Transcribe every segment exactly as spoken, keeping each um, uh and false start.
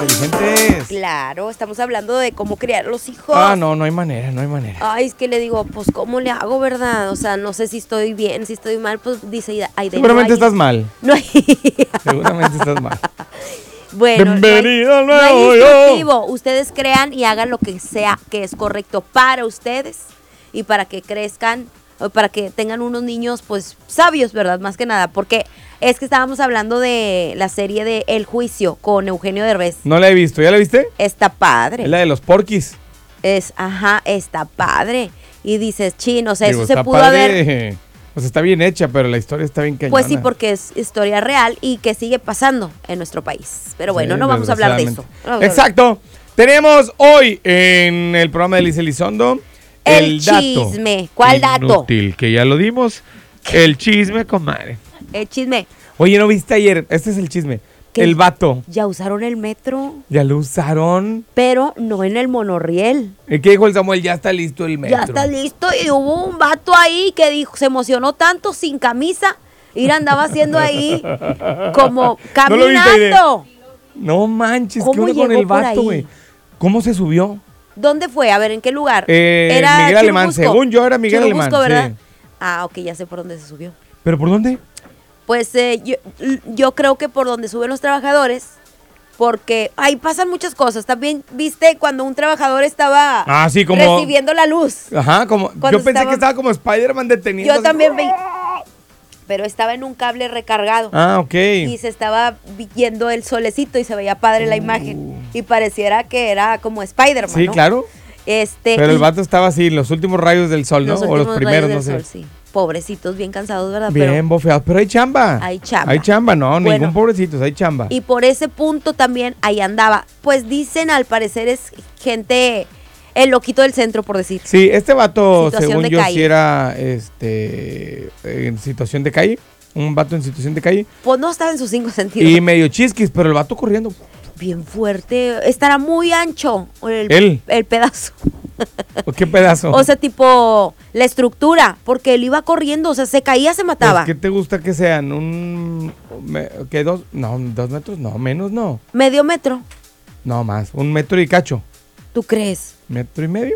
Inteligentes. Claro, estamos hablando de cómo criar a los hijos. Ah, no, no hay manera, no hay manera. Ay, es que le digo, pues, ¿cómo le hago, verdad? O sea, no sé si estoy bien, si estoy mal, pues, dice Aide. Seguramente no hay, estás mal. No hay... Seguramente estás mal. Bueno, bienvenido al no hay, nuevo no hay yo. instructivo. Ustedes crean y hagan lo que sea que es correcto para ustedes y para que crezcan, o para que tengan unos niños, pues, sabios, ¿verdad? Más que nada, porque es que estábamos hablando de la serie de El Juicio con Eugenio Derbez. No la he visto, ¿ya la viste? Está padre. Es la de los porquis. Es, ajá, está padre. Y dices, chin, o sea, Digo, eso se está pudo padre, haber... O sea, está bien hecha, pero la historia está bien cañona. Pues sí, porque es historia real y que sigue pasando en nuestro país. Pero bueno, Sí, no vamos a hablar de eso. desgraciadamente. No vamos a Exacto. Tenemos hoy en el programa de Liz Elizondo El el, dato chisme. ¿Cuál dato? inútil, que ya lo dimos. El chisme, comadre. El chisme. Oye, ¿no viste ayer? Este es el chisme. ¿Qué? El vato. Ya usaron el metro, Ya lo usaron. pero no en el monorriel. ¿Y qué dijo el Samuel? Ya está listo el metro. Ya está listo y hubo un vato ahí que dijo, se emocionó tanto sin camisa. Ir andaba haciendo ahí como ¿No lo viste, Aide? caminando. No manches, ¿qué ¿Cómo onda con llegó el por vato, ahí? güey? ¿Cómo se subió? ¿Dónde fue? A ver, ¿en qué lugar? Eh, Miguel Alemán, según yo era Miguel Alemán, Churubusco, ¿verdad? sí. Ah, ok, ya sé por dónde se subió. ¿Pero por dónde? Pues eh, yo, yo creo que por donde suben los trabajadores, porque ahí pasan muchas cosas. También, ¿viste cuando un trabajador estaba Ah, sí, como- recibiendo la luz? Ajá, como. Cuando Yo pensé estaba- que estaba como Spider-Man deteniendo. Yo así. también vi, pero estaba en un cable recargado. Ah, ok. Y se estaba viendo el solecito y se veía padre la imagen. Y pareciera que era como Spider-Man, Uh. Sí, ¿no? claro. Este, Pero el y vato estaba así, los últimos rayos del sol, ¿no? los O los últimos primeros, rayos no del sé. sol, sí. Pobrecitos, bien cansados, ¿verdad? Bien Pero- bofeados. Pero hay chamba. Hay chamba. Hay chamba, no, Bueno. ningún pobrecitos, hay chamba. Y por ese punto también ahí andaba. Pues dicen, al parecer es gente, el loquito del centro, por decir. Sí, este vato, Situación según de yo, calle. sí era este, en situación de calle. Un vato en situación de calle. Pues no estaba en sus cinco sentidos. Y medio chisquis, pero el vato corriendo. Bien fuerte. Estará muy ancho el, ¿Él? el pedazo. ¿Qué pedazo? O sea, tipo, la estructura. Porque él iba corriendo, o sea, se caía, se mataba. Pues, ¿qué te gusta que sean? ¿Un. me- ¿Qué? ¿Dos? No, dos metros, no, menos no. Medio metro, No, más. Un metro y cacho. ¿tú crees? ¿Metro y medio?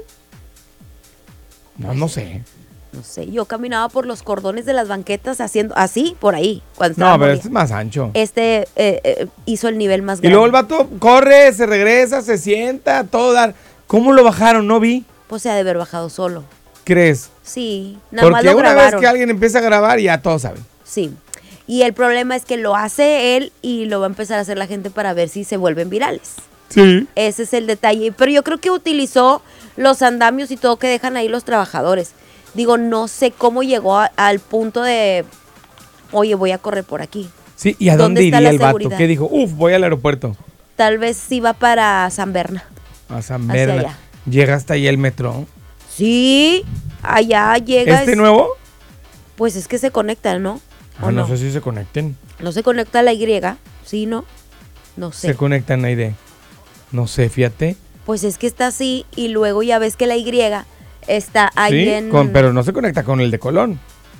No, no sé. No sé, yo caminaba por los cordones de las banquetas haciendo así, por ahí. Cuando estaba No, pero movida. este es más ancho. Este eh, eh, hizo el nivel más Y grande. luego el vato corre, se regresa, se sienta, todo dar. ¿Cómo lo bajaron? No vi. Pues se ha de haber bajado solo. ¿Crees? Sí, nada más Porque lo una grabaron. vez que alguien empieza a grabar, ya todos saben. Sí. Y el problema es que lo hace él y lo va a empezar a hacer la gente para ver si se vuelven virales. Sí. Ese es el detalle. Pero yo creo que utilizó los andamios y todo que dejan ahí los trabajadores. Digo, no sé cómo llegó a- al punto de, oye, voy a correr por aquí. Sí, ¿y a ¿Dónde dónde está iría la el vato? seguridad? ¿Qué dijo? Uf, voy al aeropuerto. Tal vez sí va para San Berna. A San Hacia Berna. allá. Llega hasta ahí el metro. Sí, allá llega. ¿Este es- nuevo? Pues es que se conecta, ¿no? ¿O Ah, no, no? sé si se conecten. No se conecta a la Y, ¿sí, no? No sé. Se conectan ahí de. No sé, fíjate. Pues es que está así y luego ya ves que la Y está ahí Sí, en... con- pero no se conecta con el de Colón.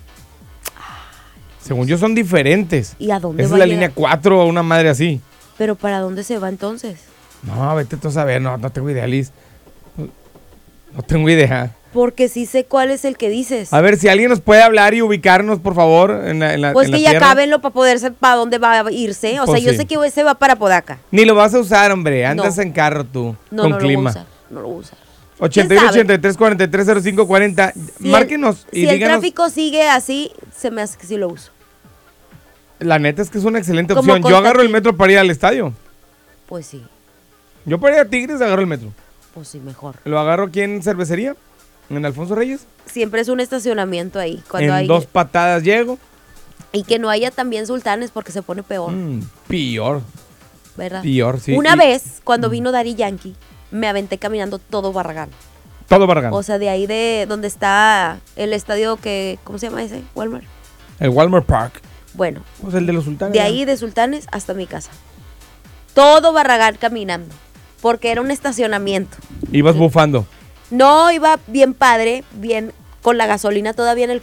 Según yo son diferentes. ¿Y a dónde Esa va es la a llegar? línea cuatro o una madre así. Pero ¿para dónde se va entonces? No, vete tú a saber, no, no tengo idea, Liz. No, no tengo idea. Porque sí sé cuál es el que dices. A ver, si alguien nos puede hablar y ubicarnos, por favor, en la, en la, Pues en que la ya tierra. cábenlo para poder saber para dónde va a irse. O Pues sea, yo sí. sé que ese va para Podaca. Ni lo vas a usar, hombre. Andas No. en carro tú, No, con no clima. lo voy a usar. No lo voy a usar. ochenta y ¿Quién uno, sabe? ochenta y tres, cuarenta y tres, cero cinco, cuarenta. Si Márquenos el, y si el díganos. tráfico sigue así, se me hace que sí lo uso. La neta es que es una excelente Como opción. Yo agarro el Constantín. metro para ir al estadio. Pues sí, Yo para ir a Tigres agarro el metro. pues sí, mejor. Lo agarro aquí en cervecería, en Alfonso Reyes. Siempre es un estacionamiento ahí. Cuando en hay... dos patadas llego. Y que no haya también sultanes porque se pone peor, Mm, peor, ¿verdad? peor, sí. Una Y- vez, cuando vino Daddy Yankee, me aventé caminando todo Barragán. Todo Barragán. O sea, de ahí de donde está el estadio que, ¿cómo se llama ese? Walmart. el Walmart Park. Bueno, Pues el de los sultanes. de ¿no? ahí de Sultanes hasta mi casa. Todo Barragán caminando, porque era un estacionamiento. Ibas bufando. No, iba bien padre, bien con la gasolina todavía en el